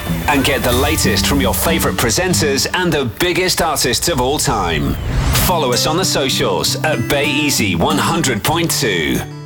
and get the latest from your favorite presenters and the biggest artists of all time. Follow us on the socials at BayEasy 100.2.